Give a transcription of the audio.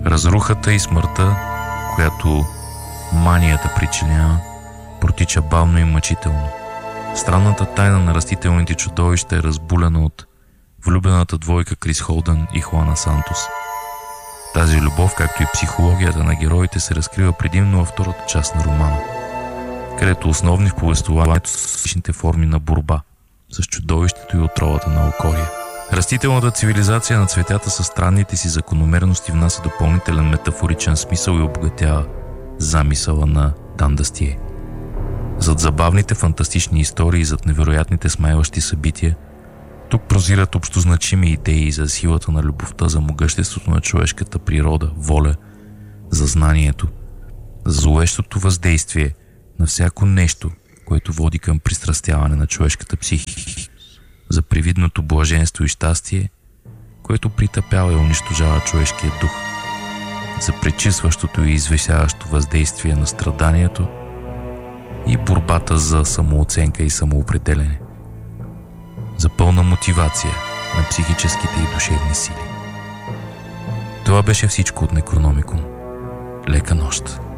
Разрухата и смъртта, която манията причинява, протича бавно и мъчително. Странната тайна на растителните чудовища е разбулена от влюбената двойка Крис Холдън и Хуана Сантос. Тази любов, както и психологията на героите, се разкрива предимно във втората част на романа, където основни в повествуването са различните форми на борба с чудовището и отровата на Алкория. Растителната цивилизация на цветята със странните си закономерности внася допълнителен метафоричен смисъл и обогатява замисъла на Дан Дастие. Зад забавните фантастични истории, зад невероятните смайващи събития, тук прозират общозначими идеи за силата на любовта, за могъществото на човешката природа, воля, за знанието, за зловещото въздействие на всяко нещо, което води към пристрастяване на човешката психика, за привидното блаженство и щастие, което притъпява и унищожава човешкия дух, за пречистващото и извисяващо въздействие на страданието и борбата за самооценка и самоопределене, за пълна мотивация на психическите и душевни сили. Това беше всичко от Некрономикон. Лека нощ!